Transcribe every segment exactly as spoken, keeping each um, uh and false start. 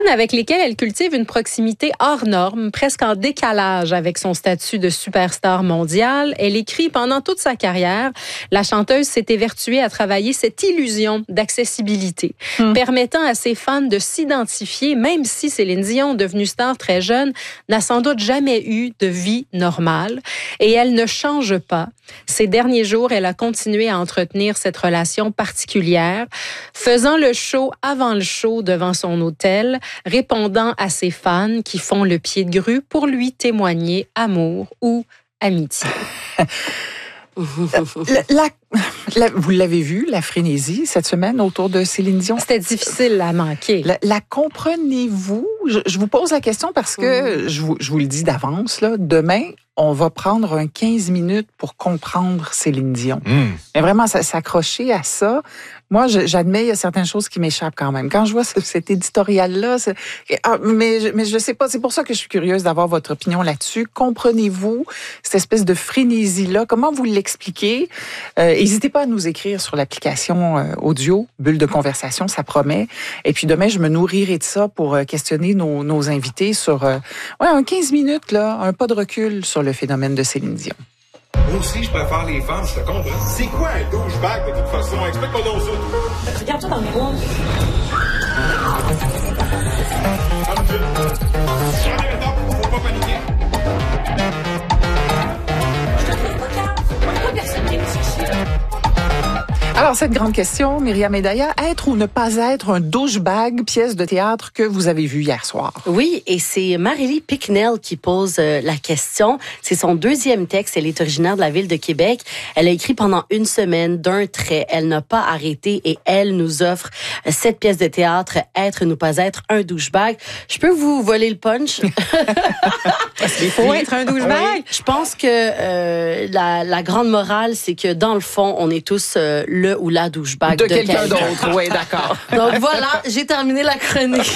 avec lesquels elle cultive une proximité hors norme, presque en décalage avec son statut de superstar mondiale. Elle écrit pendant toute sa carrière, la chanteuse s'est évertuée à travailler cette illusion d'accessibilité, mmh. permettant à ses fans de s'identifier, même si Céline Dion, devenue star très jeune, n'a sans doute jamais eu de vie normale. Et elle ne change pas. Ces derniers jours, elle a continué à entretenir cette relation particulière, faisant le show avant le show devant son hôtel, répondant à ses fans qui font le pied de grue pour lui témoigner amour ou amitié. la, la, la, vous l'avez vu, la frénésie cette semaine autour de Céline Dion? C'était difficile à manquer. La, la comprenez-vous? Je, je vous pose la question parce que, mmh. je, vous, je vous le dis d'avance, là, demain, on va prendre un quinze minutes pour comprendre Céline Dion. Mmh. Mais vraiment, s'accrocher à ça, moi, j'admets, il y a certaines choses qui m'échappent quand même. Quand je vois ce, cet éditorial-là, ah, mais, mais je sais pas, c'est pour ça que je suis curieuse d'avoir votre opinion là-dessus. Comprenez-vous cette espèce de frénésie-là? Comment vous l'expliquez? Euh, n'hésitez pas à nous écrire sur l'application euh, audio, Bulle de conversation, ça promet. Et puis demain, je me nourrirai de ça pour euh, questionner nos, nos invités sur euh, ouais, un quinze minutes, là, un pas de recul sur le phénomène de Céline Dion. Moi aussi, je préfère les femmes, je te comprends. C'est quoi un douchebag de toute façon? Explique-moi donc ça. Regarde-toi dans le miroir. Faut pas paniquer. Je te trouve pas calme. Pourquoi personne vient me chercher? Alors, cette grande question, Myriam Edaya, être ou ne pas être un douchebag, pièce de théâtre que vous avez vue hier soir? Oui, et c'est Marélie Picknell qui pose euh, la question. C'est son deuxième texte. Elle est originaire de la ville de Québec. Elle a écrit pendant une semaine d'un trait. Elle n'a pas arrêté et elle nous offre cette pièce de théâtre, être ou ne pas être un douchebag. Je peux vous voler le punch? Il faut être un douchebag? Oui. Je pense que euh, la, la grande morale, c'est que dans le fond, on est tous euh, le ou la douchebag de, de quelqu'un, quelqu'un d'autre. Oui, d'accord. Donc voilà, j'ai terminé la chronique.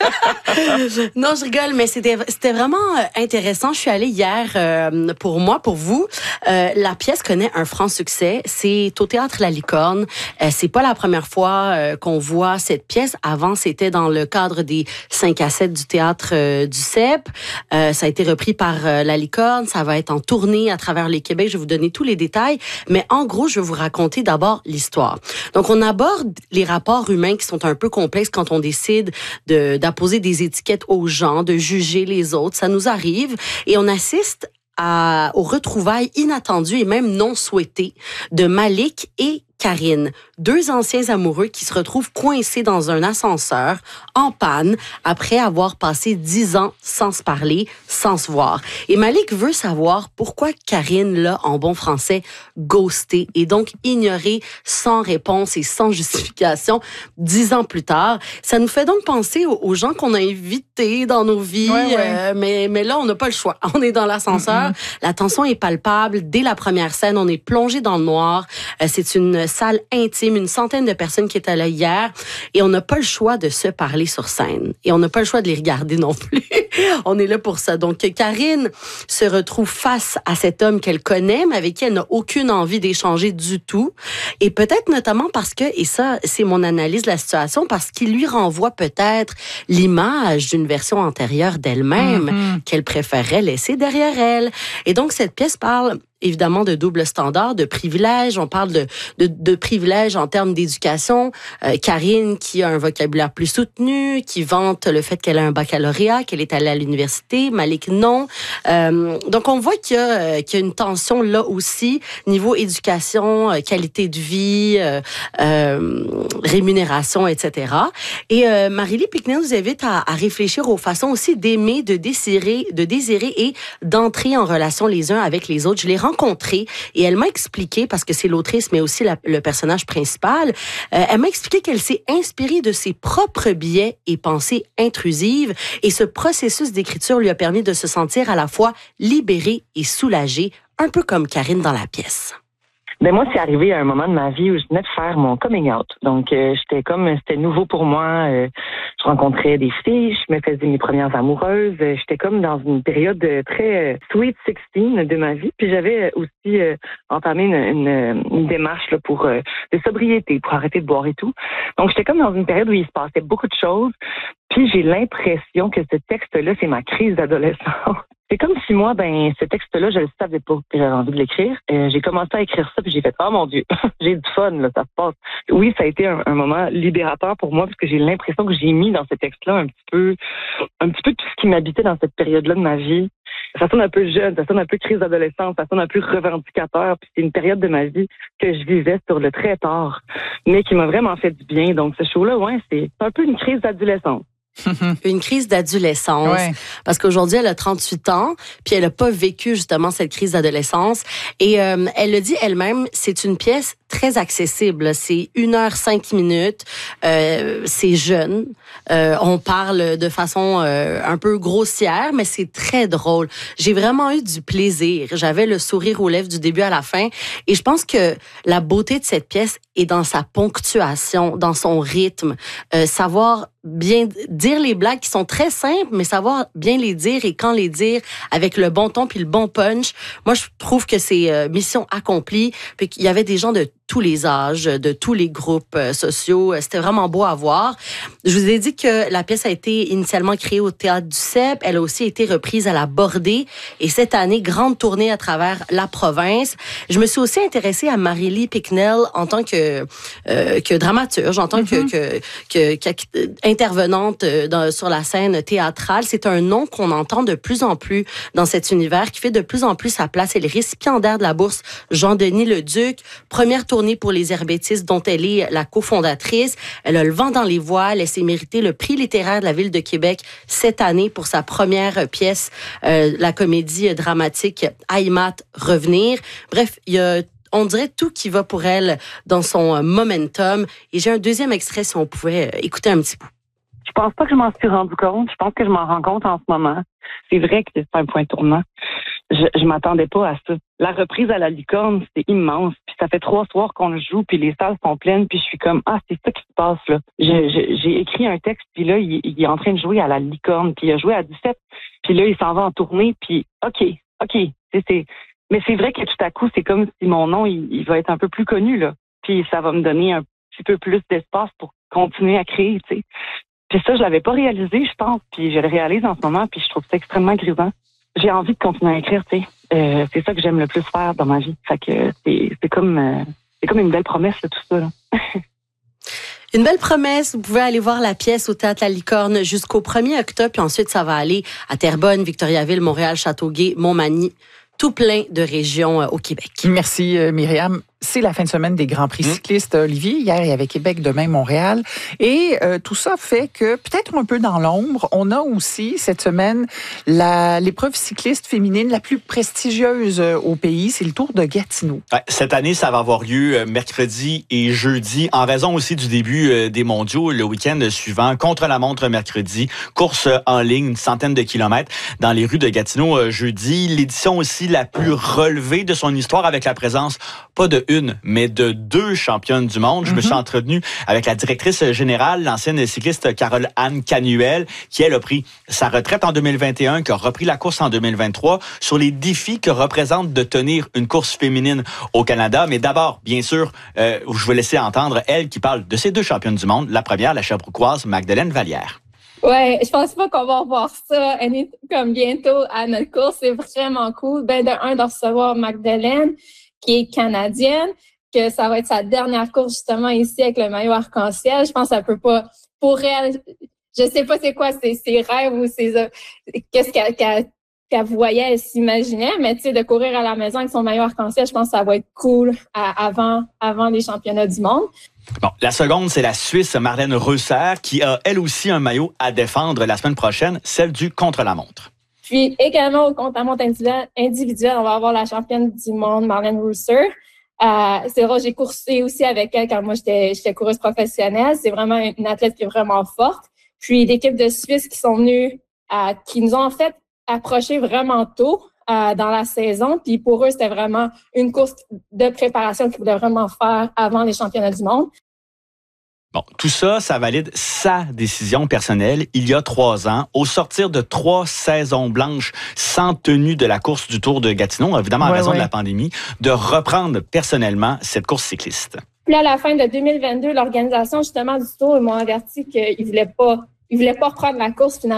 Non, je rigole, mais c'était c'était vraiment intéressant. Je suis allée hier euh, pour moi, pour vous. Euh, la pièce connaît un franc succès. C'est au Théâtre La Licorne. Euh, c'est pas la première fois euh, qu'on voit cette pièce. Avant, c'était dans le cadre des cinq à sept du Théâtre euh, du C E P. Euh, ça a été repris par euh, La Licorne. Ça va être en tournée à travers le Québec. Je vais vous donner tous les détails. Mais en gros, je vais vous raconter d'abord l'histoire. Donc, on aborde les rapports humains qui sont un peu complexes quand on décide de, d'apposer des étiquettes aux gens, de juger les autres. Ça nous arrive et on assiste à, aux retrouvailles inattendues et même non souhaitées de Malik et Karine, deux anciens amoureux qui se retrouvent coincés dans un ascenseur en panne après avoir passé dix ans sans se parler, sans se voir. Et Malik veut savoir pourquoi Karine l'a, en bon français, ghosté et donc ignoré sans réponse et sans justification dix ans plus tard. Ça nous fait donc penser aux, aux gens qu'on a invités dans nos vies, ouais, ouais. Euh, mais, mais là, on n'a pas le choix. On est dans l'ascenseur, mm-hmm. La tension est palpable. Dès la première scène, on est plongé dans le noir. Euh, c'est une salle intime, une centaine de personnes qui étaient là hier, et on n'a pas le choix de se parler sur scène. Et on n'a pas le choix de les regarder non plus. On est là pour ça. Donc, Karine se retrouve face à cet homme qu'elle connaît, mais avec qui elle n'a aucune envie d'échanger du tout. Et peut-être notamment parce que, et ça, c'est mon analyse de la situation, parce qu'il lui renvoie peut-être l'image d'une version antérieure d'elle-même mm-hmm. qu'elle préférerait laisser derrière elle. Et donc, cette pièce parle évidemment de double standard, de privilèges. On parle de, de, de privilèges en termes d'éducation. Euh, Karine, qui a un vocabulaire plus soutenu, qui vante le fait qu'elle a un baccalauréat, qu'elle est allée à l'université. Malik, non. Euh, donc, on voit qu'il y a, euh, qu'il y a une tension là aussi, niveau éducation, euh, qualité de vie, euh, euh, rémunération, et cetera. Et euh, Marélie Picknell nous invite à, à réfléchir aux façons aussi d'aimer, de désirer, de désirer et d'entrer en relation les uns avec les autres. Je l'ai rencontrée et elle m'a expliqué, parce que c'est l'autrice, mais aussi la, le personnage principal, euh, elle m'a expliqué qu'elle s'est inspirée de ses propres biais et pensées intrusives, et ce processus d'écriture lui a permis de se sentir à la fois libérée et soulagée, un peu comme Karine dans la pièce. Ben moi, c'est arrivé à un moment de ma vie où je venais de faire mon coming out. Donc, euh, j'étais comme, c'était nouveau pour moi. Euh, je rencontrais des filles, je me faisais mes premières amoureuses. Euh, j'étais comme dans une période très euh, sweet sixteen de ma vie. Puis j'avais aussi euh, entamé une, une, une démarche là, pour euh, de sobriété, pour arrêter de boire et tout. Donc, j'étais comme dans une période où il se passait beaucoup de choses. Puis j'ai l'impression que ce texte-là, c'est ma crise d'adolescence. C'est comme si moi, ben, ce texte-là, je le savais pas que j'avais envie de l'écrire. Euh, j'ai commencé à écrire ça, puis j'ai fait, oh mon Dieu, j'ai du fun, là, ça se passe. Oui, ça a été un, un moment libérateur pour moi, parce que j'ai l'impression que j'ai mis dans ce texte-là un petit peu, un petit peu tout ce qui m'habitait dans cette période-là de ma vie. Ça sonne un peu jeune, ça sonne un peu crise d'adolescence, ça sonne un peu revendicateur, puis c'est une période de ma vie que je vivais sur le très tard, mais qui m'a vraiment fait du bien. Donc, ce show-là, ouais, c'est un peu une crise d'adolescence. Une crise d'adolescence. Ouais. Parce qu'aujourd'hui, elle a trente-huit ans, puis elle n'a pas vécu justement cette crise d'adolescence. Et euh, elle le dit elle-même, c'est une pièce très accessible. C'est une heure cinq minutes. Euh, c'est jeune. Euh, on parle de façon euh, un peu grossière, mais c'est très drôle. J'ai vraiment eu du plaisir. J'avais le sourire aux lèvres du début à la fin. Et je pense que la beauté de cette pièce est dans sa ponctuation, dans son rythme. Euh, savoir bien dire les blagues qui sont très simples, mais savoir bien les dire et quand les dire avec le bon ton puis le bon punch. Moi, je trouve que c'est euh, mission accomplie. Puis qu'il y avait des gens de tous les âges, de tous les groupes euh, sociaux. C'était vraiment beau à voir. Je vous ai dit que la pièce a été initialement créée au Théâtre du Cep. Elle a aussi été reprise à la Bordée. Et cette année, grande tournée à travers la province. Je me suis aussi intéressée à Marie-Lie Picknell en tant que, euh, que dramaturge, en tant mm-hmm. que, que, que, que intervenante dans, sur la scène théâtrale. C'est un nom qu'on entend de plus en plus dans cet univers, qui fait de plus en plus sa place. Elle est récipiendaire de la bourse Jean-Denis Leduc, première tournée pour les hervétistes dont elle est la cofondatrice. Elle a le vent dans les voiles. Elle s'est mérité le prix littéraire de la Ville de Québec cette année pour sa première pièce, euh, la comédie dramatique Aïmat Revenir. Bref, il y a on dirait tout qui va pour elle dans son momentum. Et j'ai un deuxième extrait si on pouvait écouter un petit bout. Je pense pas que je m'en suis rendu compte. Je pense que je m'en rends compte en ce moment. C'est vrai que c'est un point tournant. Je, je m'attendais pas à ça. La reprise à la Licorne, c'est immense. Puis ça fait trois soirs qu'on le joue, puis les salles sont pleines, puis je suis comme, ah, c'est ça qui se passe, là. Je, je, j'ai écrit un texte, puis là, il, il est en train de jouer à la Licorne, puis il a joué à dix-sept, puis là, il s'en va en tournée, puis OK, OK, c'est... c'est mais c'est vrai que tout à coup, c'est comme si mon nom, il, il va être un peu plus connu, là. Puis ça va me donner un petit peu plus d'espace pour continuer à créer, tu sais. Puis ça, je l'avais pas réalisé, je pense, puis je le réalise en ce moment, puis je trouve ça extrêmement grisant. J'ai envie de continuer à écrire, tu sais. Euh, c'est ça que j'aime le plus faire dans ma vie. Fait que c'est, c'est comme euh, c'est comme une belle promesse, là, tout ça, là. Une belle promesse. Vous pouvez aller voir la pièce au Théâtre La Licorne jusqu'au premier octobre, puis ensuite, ça va aller à Terrebonne, Victoriaville, Montréal, Châteauguay, Montmagny, tout plein de régions euh, au Québec. Merci, euh, Myriam. C'est la fin de semaine des Grands Prix cyclistes, Olivier. Hier, il y avait Québec, demain, Montréal. Et euh, tout ça fait que, peut-être un peu dans l'ombre, on a aussi, cette semaine, la, l'épreuve cycliste féminine la plus prestigieuse au pays. C'est le Tour de Gatineau. Ouais, cette année, ça va avoir lieu mercredi et jeudi, en raison aussi du début des mondiaux, le week-end suivant. Contre-la-montre mercredi, course en ligne, une centaine de kilomètres dans les rues de Gatineau jeudi. L'édition aussi la plus relevée de son histoire, avec la présence, pas de une, mais de deux championnes du monde. Je mm-hmm. me suis entretenu avec la directrice générale, l'ancienne cycliste Carole-Anne Canuel, qui, elle, a pris sa retraite en deux mille vingt et un, qui a repris la course en deux mille vingt-trois, sur les défis que représente de tenir une course féminine au Canada. Mais d'abord, bien sûr, euh, je vais laisser entendre elle qui parle de ces deux championnes du monde. La première, la Sherbrookeoise Magdeleine Vallière. Ouais, je pense pas qu'on va revoir ça comme bientôt à notre course. C'est vraiment cool. Ben, de un, de recevoir Magdeleine, qui est canadienne, que ça va être sa dernière course justement ici avec le maillot arc-en-ciel. Je pense que ça peut pas, pour elle, je sais pas c'est quoi ses, ses rêves ou ses, qu'est-ce qu'elle, qu'elle, qu'elle voyait, elle s'imaginait, mais tu sais, de courir à la maison avec son maillot arc-en-ciel, je pense que ça va être cool à, avant, avant les championnats du monde. Bon, la seconde, c'est la Suisse Marlène Reusser, qui a elle aussi un maillot à défendre la semaine prochaine, celle du contre-la-montre. Puis également au contre-la-montre individuel, on va avoir la championne du monde, Marlène Reusser. Euh, c'est vrai, j'ai coursé aussi avec elle quand moi j'étais, j'étais coureuse professionnelle. C'est vraiment une athlète qui est vraiment forte. Puis l'équipe de Suisse qui sont venus, euh, qui nous ont en fait approché vraiment tôt euh, dans la saison. Puis pour eux, c'était vraiment une course de préparation qu'ils voulaient vraiment faire avant les championnats du monde. Bon, tout ça, ça valide sa décision personnelle il y a trois ans, au sortir de trois saisons blanches sans tenue de la course du Tour de Gatineau, évidemment en ouais, raison ouais. de la pandémie, de reprendre personnellement cette course cycliste. Puis à la fin de deux mille vingt-deux, l'organisation justement du Tour, ils m'ont averti qu'ils voulaient pas, ils voulaient pas reprendre la course finalement.